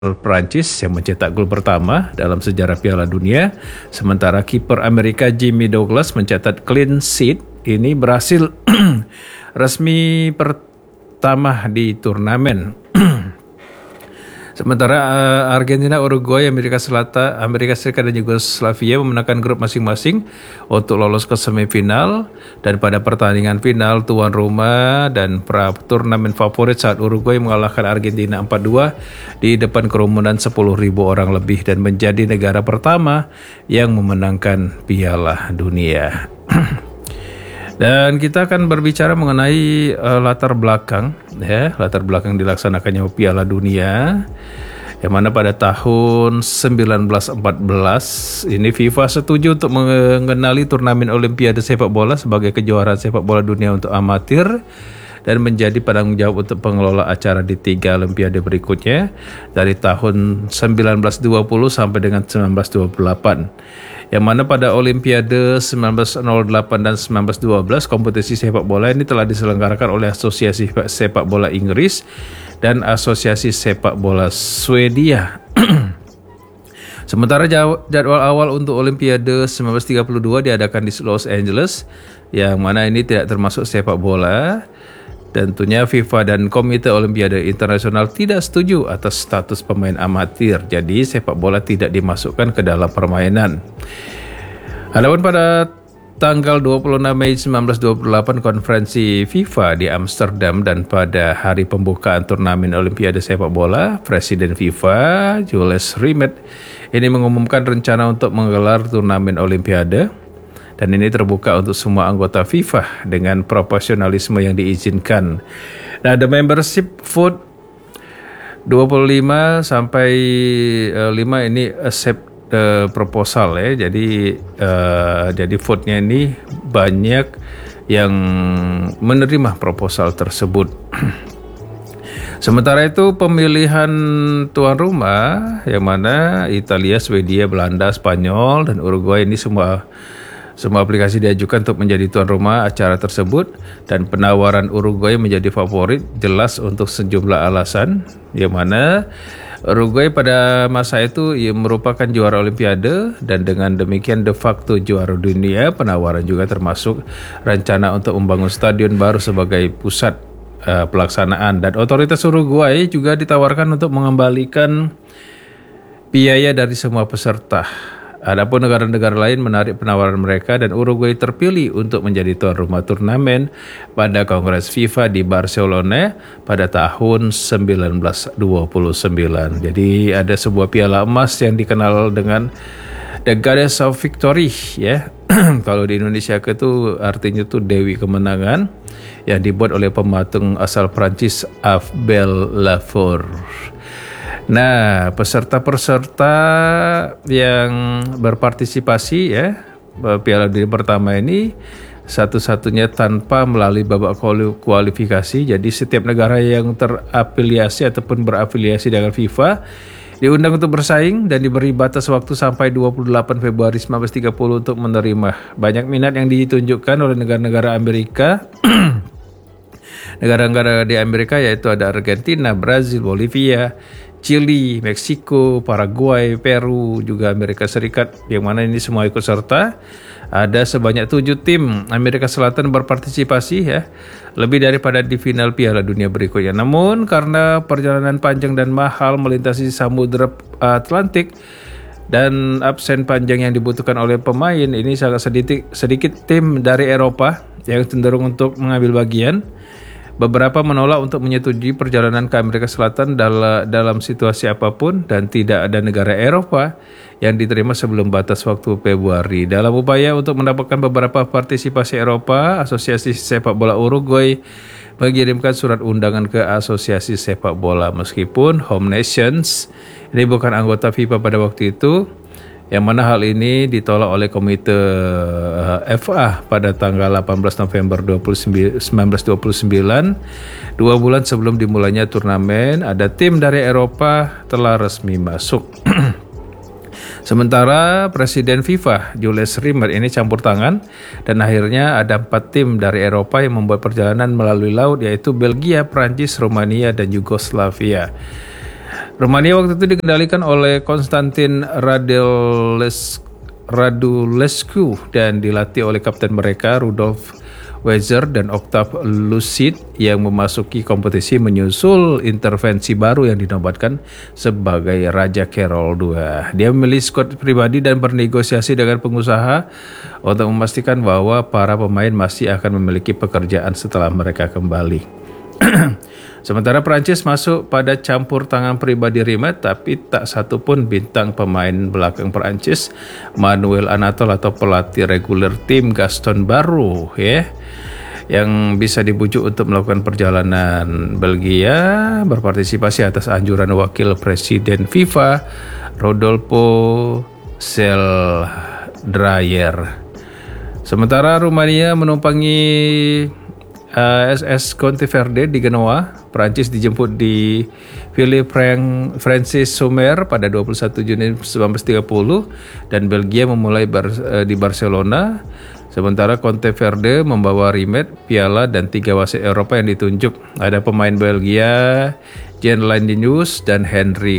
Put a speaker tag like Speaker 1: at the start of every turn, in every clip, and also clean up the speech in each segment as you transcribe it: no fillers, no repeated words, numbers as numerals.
Speaker 1: Prancis yang mencetak gol pertama dalam sejarah Piala Dunia, sementara kiper Amerika Jimmy Douglas mencatat clean sheet. Ini berhasil resmi pertama di turnamen. Sementara Argentina, Uruguay, Amerika Selatan, Amerika Serikat dan Yugoslavia memenangkan grup masing-masing untuk lolos ke semifinal, dan pada pertandingan final tuan rumah dan turnamen favorit saat Uruguay mengalahkan Argentina 4-2 di depan kerumunan 10.000 orang lebih dan menjadi negara pertama yang memenangkan Piala Dunia. Dan kita akan berbicara mengenai latar belakang dilaksanakannya Piala Dunia, yang mana pada tahun 1914 ini FIFA setuju untuk mengenali turnamen Olimpiade sepak bola sebagai kejuaraan sepak bola dunia untuk amatir dan menjadi penanggung jawab untuk pengelola acara di 3 Olimpiade berikutnya dari tahun 1920 sampai dengan 1928. Yang mana pada Olimpiade 1908 dan 1912 kompetisi sepak bola ini telah diselenggarakan oleh Asosiasi Sepak Bola Inggris dan Asosiasi Sepak Bola Swedia. Sementara jadwal awal untuk Olimpiade 1932 diadakan di Los Angeles, yang mana ini tidak termasuk sepak bola. Tentunya FIFA dan Komite Olimpiade Internasional tidak setuju atas status pemain amatir, jadi sepak bola tidak dimasukkan ke dalam permainan. Adapun pada tanggal 26 Mei 1928 konferensi FIFA di Amsterdam, dan pada hari pembukaan turnamen Olimpiade sepak bola, Presiden FIFA Jules Rimet ini mengumumkan rencana untuk menggelar turnamen Olimpiade. Dan ini terbuka untuk semua anggota FIFA dengan proporsionalisme yang diizinkan. Nah, the membership vote 25 sampai 5 ini accept proposal ya. Jadi vote-nya ini banyak yang menerima proposal tersebut. Sementara itu pemilihan tuan rumah, yang mana Italia, Swedia, Belanda, Spanyol, dan Uruguay ini semua aplikasi diajukan untuk menjadi tuan rumah acara tersebut, dan penawaran Uruguay menjadi favorit jelas untuk sejumlah alasan, yang mana Uruguay pada masa itu merupakan juara Olimpiade dan dengan demikian de facto juara dunia. Penawaran juga termasuk rencana untuk membangun stadion baru sebagai pusat pelaksanaan, dan otoritas Uruguay juga ditawarkan untuk mengembalikan biaya dari semua peserta. Adapun negara-negara lain menarik penawaran mereka, dan Uruguay terpilih untuk menjadi tuan rumah turnamen pada Kongres FIFA di Barcelona pada tahun 1929. Jadi ada sebuah piala emas yang dikenal dengan The Goddess of Victory ya. Kalau di Indonesia itu artinya tuh Dewi Kemenangan, yang dibuat oleh pematung asal Prancis Abel Lafleur. Nah, peserta-peserta yang berpartisipasi ya Piala Dunia pertama ini satu-satunya tanpa melalui babak kualifikasi. Jadi setiap negara yang terafiliasi ataupun berafiliasi dengan FIFA diundang untuk bersaing dan diberi batas waktu sampai 28 Februari 1930 untuk menerima. Banyak minat yang ditunjukkan oleh negara-negara Amerika. Negara-negara di Amerika yaitu ada Argentina, Brazil, Bolivia, Chili, Meksiko, Paraguay, Peru, juga Amerika Serikat, yang mana ini semua ikut serta. Ada sebanyak 7 tim Amerika Selatan berpartisipasi ya, lebih daripada di final Piala Dunia berikutnya. Namun karena perjalanan panjang dan mahal melintasi Samudra Atlantik dan absen panjang yang dibutuhkan oleh pemain, ini sangat sedikit tim dari Eropa yang cenderung untuk mengambil bagian. Beberapa menolak untuk menyetujui perjalanan ke Amerika Selatan dalam situasi apapun, dan tidak ada negara Eropa yang diterima sebelum batas waktu Februari. Dalam upaya untuk mendapatkan beberapa partisipasi Eropa, Asosiasi Sepak Bola Uruguay mengirimkan surat undangan ke Asosiasi Sepak Bola. Meskipun Home Nations ini bukan anggota FIFA pada waktu itu, yang mana hal ini ditolak oleh Komite FA pada tanggal 18 November 1929, 2 bulan sebelum dimulainya turnamen. Ada tim dari Eropa telah resmi masuk. Sementara Presiden FIFA Jules Rimet ini campur tangan, dan akhirnya ada 4 tim dari Eropa yang membuat perjalanan melalui laut, yaitu Belgia, Prancis, Rumania, dan Yugoslavia. Rumania waktu itu dikendalikan oleh Konstantin Radulescu dan dilatih oleh kapten mereka Rudolf Weiser dan Octav Lucid yang memasuki kompetisi menyusul intervensi baru yang dinobatkan sebagai Raja Carol II. Dia memilih skuad pribadi dan bernegosiasi dengan pengusaha untuk memastikan bahwa para pemain masih akan memiliki pekerjaan setelah mereka kembali. Sementara Prancis masuk pada campur tangan pribadi Rimet, tapi tak satu pun bintang pemain belakang Prancis, Manuel Anatol atau pelatih reguler tim Gaston Barrow yang bisa dibujuk untuk melakukan perjalanan. Belgia berpartisipasi atas anjuran wakil presiden FIFA Rodolfo Seldryer. Sementara Rumania menumpangi SS Conteverde di Genoa. Prancis dijemput di Philippe Francis Sommer pada 21 Juni 1930 dan Belgia memulai di Barcelona. Sementara Conteverde membawa Rimet, piala dan 3 wasit Eropa yang ditunjuk. Ada pemain Belgia Jean Lindenius dan Henry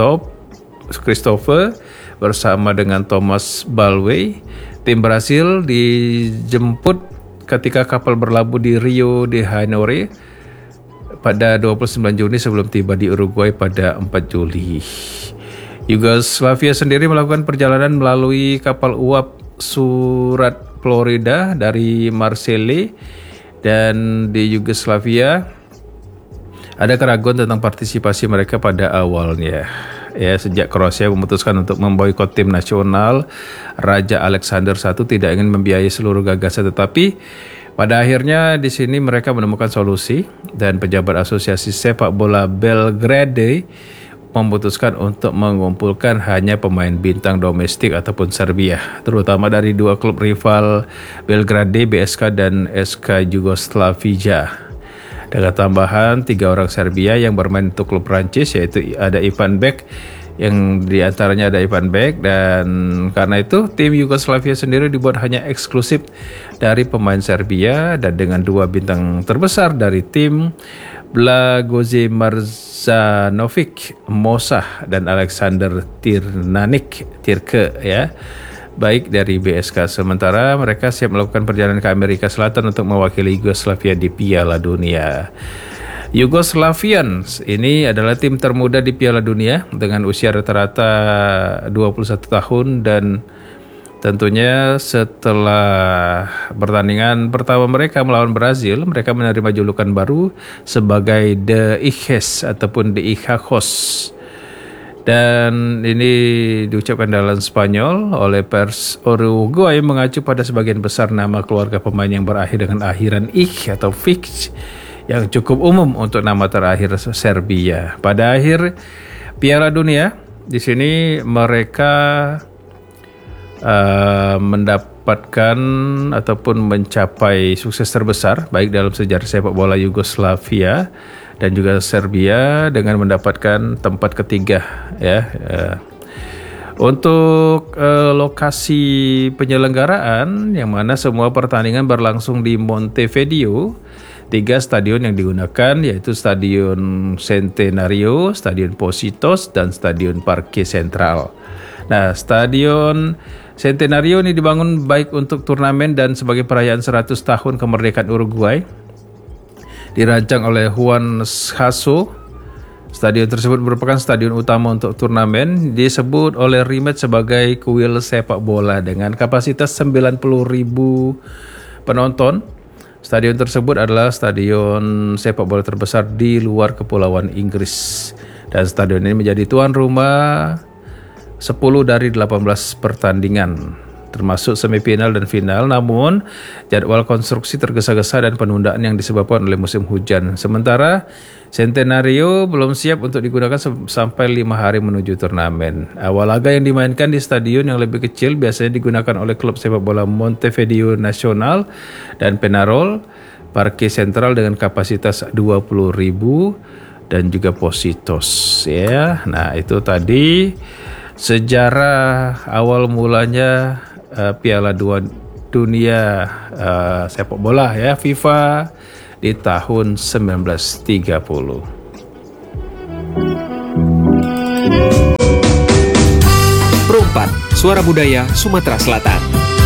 Speaker 1: Christophe bersama dengan Thomas Balwey. Tim Brasil dijemput ketika kapal berlabuh di Rio de Janeiro pada 29 Juni sebelum tiba di Uruguay pada 4 Juli. Yugoslavia sendiri melakukan perjalanan melalui kapal uap Surat Florida dari Marseille, dan di Yugoslavia ada keraguan tentang partisipasi mereka pada awalnya. Sejak Kroasia memutuskan untuk memboikot tim nasional, Raja Alexander I tidak ingin membiayai seluruh gagasan, tetapi pada akhirnya di sini mereka menemukan solusi dan pejabat Asosiasi Sepak Bola Belgrade memutuskan untuk mengumpulkan hanya pemain bintang domestik ataupun Serbia, terutama dari 2 klub rival Belgrade, BSK dan SK Yugoslavia. Dengan tambahan 3 orang Serbia yang bermain untuk klub Prancis, yaitu ada Ivan Bek, yang diantaranya ada Ivan Bek, dan karena itu tim Yugoslavia sendiri dibuat hanya eksklusif dari pemain Serbia dan dengan 2 bintang terbesar dari tim, Blagoje Marzanovic Mosah dan Alexander Tirke baik dari BSK. Sementara mereka siap melakukan perjalanan ke Amerika Selatan untuk mewakili Yugoslavia di Piala Dunia. Yugoslavians ini adalah tim termuda di Piala Dunia dengan usia rata-rata 21 tahun, dan tentunya setelah pertandingan pertama mereka melawan Brazil, mereka menerima julukan baru sebagai The Iches ataupun The Hijos. Dan ini diucapkan dalam Spanyol oleh pers Uruguay mengacu pada sebagian besar nama keluarga pemain yang berakhir dengan akhiran ich atau fix yang cukup umum untuk nama terakhir Serbia. Pada akhir Piala Dunia, di sini mereka mendapatkan ataupun mencapai sukses terbesar baik dalam sejarah sepak bola Yugoslavia dan juga Serbia dengan mendapatkan tempat ketiga Untuk lokasi penyelenggaraan yang mana semua pertandingan berlangsung di Montevideo, 3 stadion yang digunakan yaitu Stadion Centenario, Stadion Positos, dan Stadion Parque Central. Nah, Stadion Centenario ini dibangun baik untuk turnamen dan sebagai perayaan 100 tahun kemerdekaan Uruguay. Dirancang oleh Juan Hasso. Stadion tersebut merupakan stadion utama untuk turnamen. Disebut oleh Rimet sebagai kuil sepak bola dengan kapasitas 90.000 penonton. Stadion tersebut adalah stadion sepak bola terbesar di luar Kepulauan Inggris. Dan stadion ini menjadi tuan rumah 10 dari 18 pertandingan, termasuk semifinal dan final. Namun jadwal konstruksi tergesa-gesa dan penundaan yang disebabkan oleh musim hujan. Sementara Centenario belum siap untuk digunakan sampai 5 hari menuju turnamen. Awal laga yang dimainkan di stadion yang lebih kecil biasanya digunakan oleh klub sepak bola Montevideo Nacional dan Penarol, Parque Central dengan kapasitas 20.000 dan juga Positos Nah, itu tadi sejarah awal mulanya Piala Dunia sepak bola FIFA di tahun 1930.
Speaker 2: Pro 4, Suara Budaya Sumatera Selatan.